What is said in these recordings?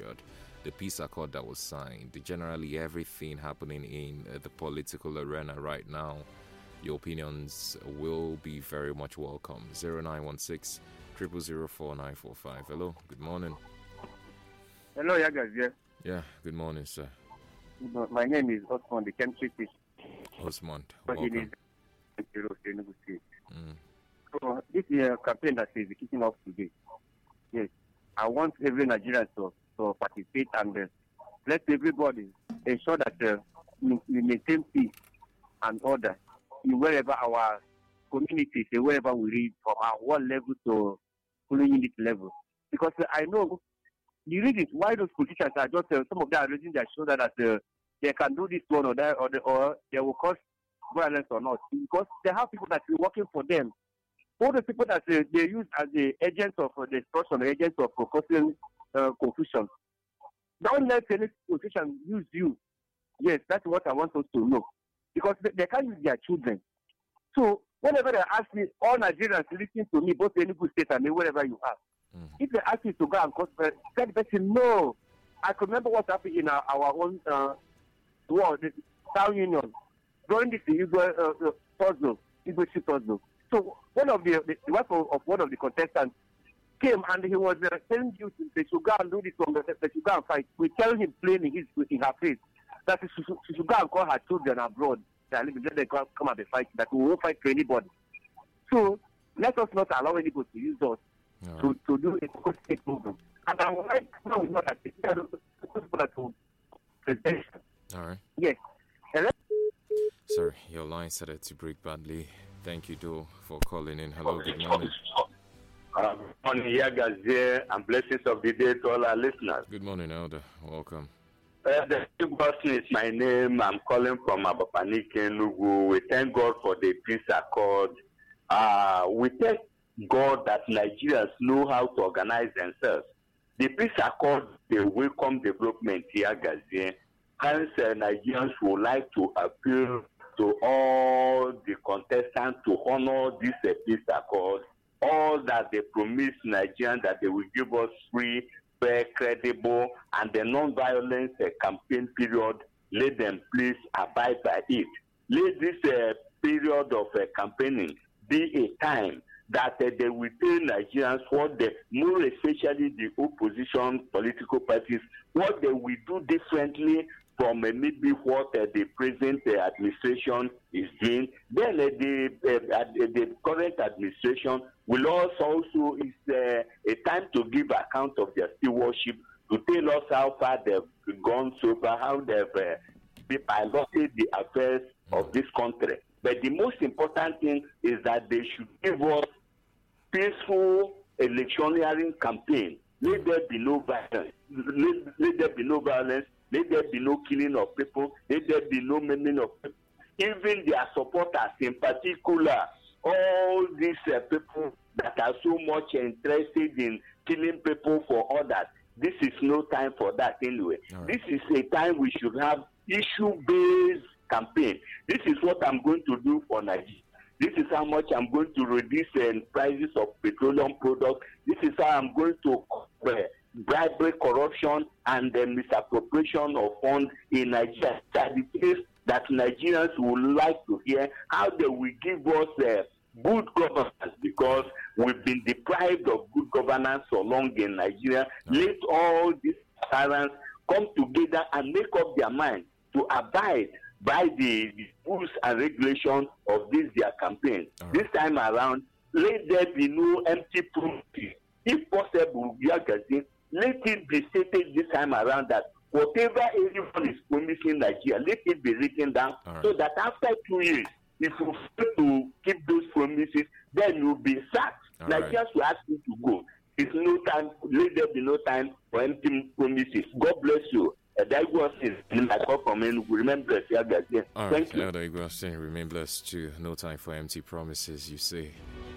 period, the peace accord that was signed, generally everything happening in the political arena right now, your opinions will be very much welcome. 0916 0004945. Hello, good morning. Hello, Yagas. Yeah, good morning, sir. My name is Osman, the chemistry teacher. Osman, welcome. So this campaign that is kicking off today, yes, I want every Nigerian to participate and let everybody ensure that we maintain peace and order in wherever our communities, wherever we reach, from our one level to full unit level. Because I know the reasons why those politicians are just some of them are raising their shoulder that they can do this one or that or they will cause violence or not, because they have people that are working for them. All the people that they use as the agents of destruction, agents of causing confusion. Don't let any politician use you. Yes, that's what I want us to know, because they can't use their children. So whenever they ask me, all Nigerians listen to me, both Enugu State and wherever you are. If they ask you to go and cause, tell the person no. I can remember what happened in our own the town union during this puzzle. So one of the wife of one of the contestants came and he was telling you they should go and do this one, they should go and fight. We tell him plainly in her face that she should go and call her children abroad. They come and fight, that we won't fight for anybody. So let us not allow anybody to use us to do a state movement. And I would like to know that to presentation. All right. Yes. Sorry, your line started to break badly. Thank you, Do, for calling in. Hello, good morning. Good morning, Yagazie, and blessings of the day to all our listeners. Good morning, Elder. Welcome. The person is my name. I'm calling from Abapanike, Enugu. We thank God for the peace accord. We thank God that Nigerians know how to organize themselves. The peace accord, they welcome development here, Gazie. Hence, Nigerians would like to appeal to all the contestants to honor this peace accord. All that they promise Nigerians that they will give us free, fair, credible, and the non-violence campaign period. Let them please abide by it. Let this period of campaigning be a time that they will tell Nigerians what more especially the opposition political parties, what they will do differently from maybe what the present administration is doing. Then the current administration will also is a time to give account of their stewardship, to tell us how far they've gone so far, how they've piloted the affairs of this country. But the most important thing is that they should give us peaceful electioneering campaign. Let there be no violence. Let there be no violence. Let there be no killing of people. Let there be no maiming of people. Even their supporters, in particular, all these people that are so much interested in killing people for others, this is no time for that anyway. Right. This is a time we should have issue-based campaign. This is what I'm going to do for Nigeria. This is how much I'm going to reduce prices of petroleum products. This is how I'm going to bribery, corruption, and the misappropriation of funds in Nigeria. That is that Nigerians would like to hear how they will give us good governance, because we've been deprived of good governance so long in Nigeria. Let all these parents come together and make up their mind to abide by the rules and regulations of their campaign. Right. This time around, let there be no empty promises. If possible, let it be stated this time around that whatever anyone is promising Nigeria, let it be written down, so that after 2 years, if you fail to keep those promises, then you'll be sacked. Nigerians will ask you to go. It's no time, let there be no time for empty promises. God bless you. That was it. Remain blessed. Thank you. Elder Igwastin, remain blessed too. No time for empty promises, you say.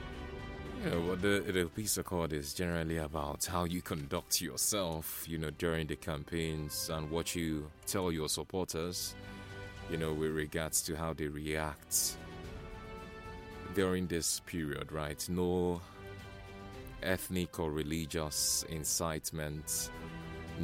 What the peace accord is generally about how you conduct yourself, during the campaigns, and what you tell your supporters, with regards to how they react during this period, right? No ethnic or religious incitement